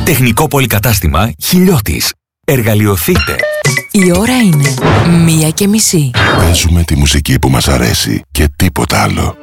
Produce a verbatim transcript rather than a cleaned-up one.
Τεχνικό πολυκατάστημα Χιλιώτης. Εργαλειοθείτε. Η ώρα είναι μία και μισή. Παίζουμε τη μουσική που μας αρέσει και τίποτα άλλο.